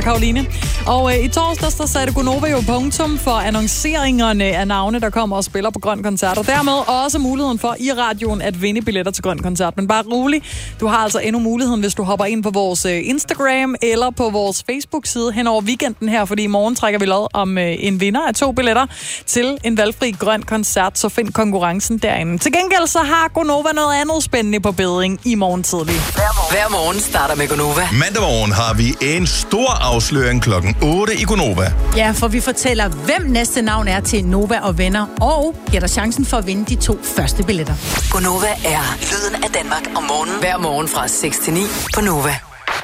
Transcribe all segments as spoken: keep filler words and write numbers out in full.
Karoline. Og øh, i torsdags, der satte Gonova jo punktum for annonceringerne af navne, der kommer og spiller på Grøn Koncert. Og dermed også muligheden for i radioen at vinde billetter til Grøn Koncert. Men bare rolig, du har altså endnu muligheden, hvis du hopper ind på vores øh, Instagram eller på vores Facebook-side hen over weekenden her. Fordi i morgen trækker vi lod om øh, en vinder af to billetter til en valgfri Grøn Koncert. Så find konkurrencen derinde. Til gengæld så har Gonova noget andet spændende på bedring i morgen tidlig. Hver morgen starter med Gonova. Mandag morgen har vi en stor afsløring klokken otte i Gonova. Ja, for vi fortæller, hvem næste navn er til Nova og venner, og giver dig chancen for at vinde de to første billetter. Gonova er lyden af Danmark om morgenen. Hver morgen fra seks til ni på Nova.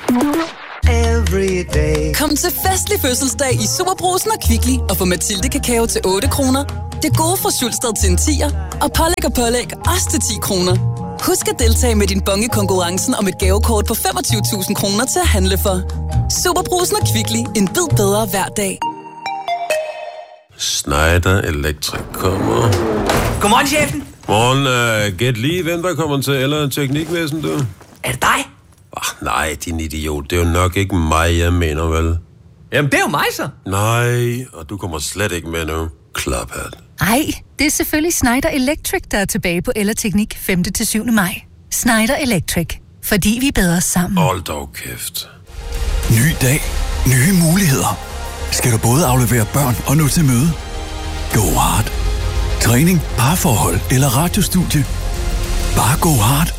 Kom til festlig fødselsdag i Superbrusen og Kvickly og få Mathilde kakao til otte kroner. Det gode fra Schulstad til en tier, og pålæg og pålæg også til ti kroner. Husk at deltage med din bonge konkurrencen om et gavekort på femogtyve tusind kroner til at handle for. Superbrusen og Kvickly. En bid bedre hver dag. Schneider Electric kommer. Godmorgen, chefen. Morgen, uh, gæt lige, hvem der kommer til, eller teknikvæsen, du? Er det dig? Oh, nej, din idiot. Det er jo nok ikke mig, jeg mener, vel? Jamen, det er jo mig, så. Nej, og du kommer slet ikke med nu. Klaphat. Ej, det er selvfølgelig Schneider Electric, der er tilbage på Ellerteknik femte til syvende maj. Schneider Electric. Fordi vi er bedre sammen. Hold dog kæft. Ny dag. Nye muligheder. Skal du både aflevere børn og nå til møde? Go hard. Træning, parforhold eller radiostudie. Bare go hard.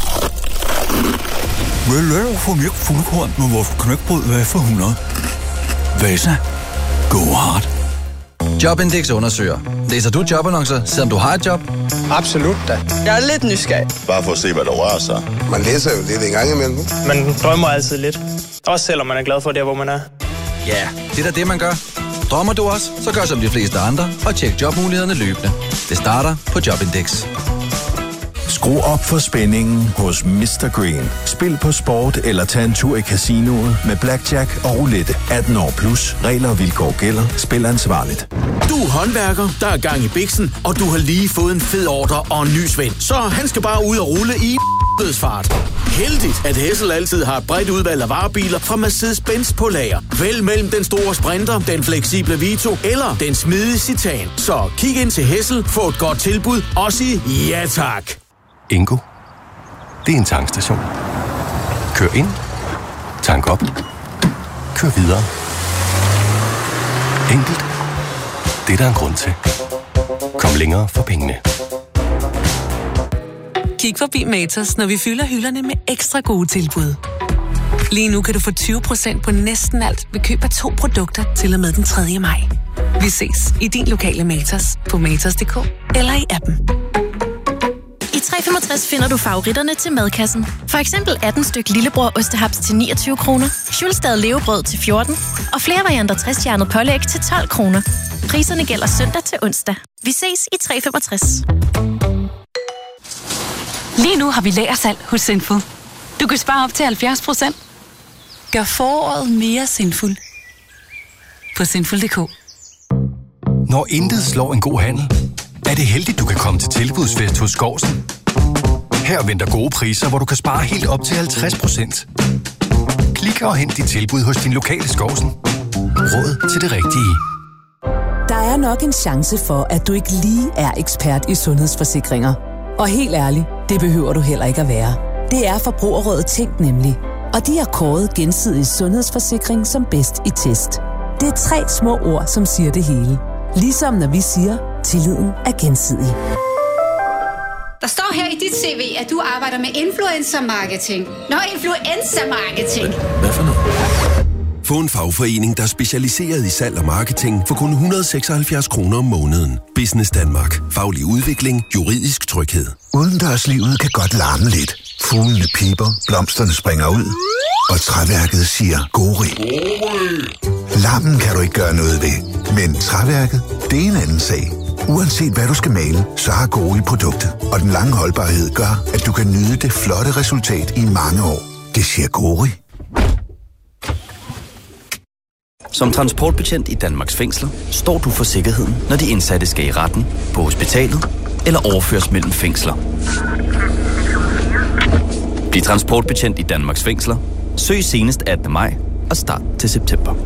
Vil du få mjølk fuldkorn med vores knækbrød hvad for hundrede? Vasa. Go hard. Jobindex undersøger. Læser du jobannoncer, selvom du har et job? Absolut da. Jeg er lidt nysgerrig. Bare for at se, hvad der rører sig. Man læser jo lidt en gang imellem. Man drømmer altid lidt. Også selvom man er glad for det, hvor man er. Ja, det er da det, man gør. Drømmer du også, så gør som de fleste andre og tjek jobmulighederne løbende. Det starter på Jobindex. Skru op for spændingen hos mister Green. Spil på sport eller tag en tur i casinoet med blackjack og roulette. atten år plus. Regler og vilkår gælder. Spil ansvarligt. Du er håndværker, der er gang i biksen, og du har lige fået en fed ordre og en ny svend. Så han skal bare ud og rulle i dødsfart. Heldigt, at Hessel altid har et bredt udvalg af varebiler fra Mercedes-Benz på lager. Vælg mellem den store Sprinter, den fleksible Vito eller den smidige Citan. Så kig ind til Hessel, få et godt tilbud og sig ja tak. Ingo, det er en tankstation. Kør ind, tank op, kør videre. Enkelt. Det er der en grund til. Kom længere for pengene. Kig forbi Matas, når vi fylder hylderne med ekstra gode tilbud. Lige nu kan du få tyve procent på næsten alt ved køb af to produkter til og med den tredje maj. Vi ses i din lokale Matas på matas punktum d k eller i appen. I tre femogtres finder du favoritterne til madkassen. For eksempel atten styk lillebror ostehaps til niogtyve kroner, Schulstad levebrød til fjorten og flere varianter tres-stjernet pålæg til tolv kroner. Priserne gælder søndag til onsdag. Vi ses i tre femogtres. Lige nu har vi lagersalg hos Sinful. Du kan spare op til halvfjerds procent. Gør foråret mere sinful på sinful punktum d k. Når intet slår en god handel, er det heldigt, du kan komme til tilbudsfest hos Skovsen. Her venter gode priser, hvor du kan spare helt op til halvtreds procent. Klik og hent dit tilbud hos din lokale Skovsen. Råd til det rigtige. Der er nok en chance for, at du ikke lige er ekspert i sundhedsforsikringer. Og helt ærligt, det behøver du heller ikke at være. Det er Forbrugerrådet Tænk nemlig. Og de har kåret Gensidig Sundhedsforsikring som bedst i test. Det er tre små ord, som siger det hele. Ligesom når vi siger, tilliden er gensidig. Der står her i dit C V, at du arbejder med influencer-marketing. Nå, influencer-marketing. Hvad for noget? Få en fagforening, der er specialiseret i salg og marketing for kun et hundrede og seksoghalvfjerds kroner om måneden. Business Danmark. Faglig udvikling. Juridisk tryghed. Udendørslivet kan godt larme lidt. Fuglene piper, blomsterne springer ud, og træværket siger gori. Larmen kan du ikke gøre noget ved, men træværket, det er en anden sag. Uanset hvad du skal male, så har Gori produktet, og den lange holdbarhed gør, at du kan nyde det flotte resultat i mange år. Det siger Gori. Som transportbetjent i Danmarks fængsler står du for sikkerheden, når de indsatte skal i retten, på hospitalet eller overføres mellem fængsler. Bliv transportbetjent i Danmarks fængsler. Søg senest attende maj og start til september.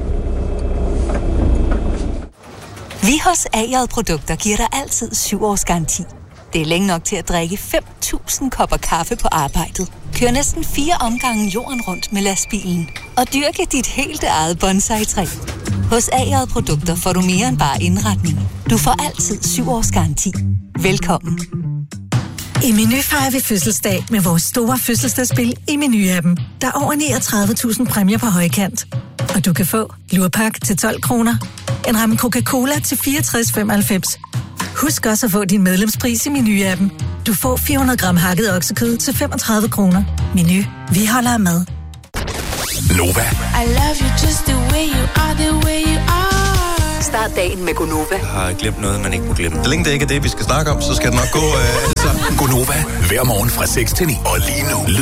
Vi hos A J Produkter giver dig altid syv års garanti. Det er længe nok til at drikke fem tusind kopper kaffe på arbejdet. Kør næsten fire omgange jorden rundt med lastbilen. Og dyrke dit helt eget bonsai-træ. Hos A J Produkter får du mere end bare indretning. Du får altid syv års garanti. Velkommen. I Meny fejrer vi fødselsdag med vores store fødselsdagsspil i Meny-appen. Der er over niogtredive tusind præmier på højkant. Og du kan få lurpak til tolv kroner, en ramme Coca-Cola til fireogtres femoghalvfems. Husk også at få din medlemspris i Meny-appen. Du får fire hundrede gram hakket oksekød til femogtredive kroner. Meny. Vi holder af mad. Nova. I love you just the way you are, the way you are. Start dagen med Gonova. Jeg har glemt noget, man ikke må glemme. Så længe det ikke er det, vi skal snakke om, så skal det nok gå... Øh, Gonova. Hver morgen fra seks til ni. Og lige nu...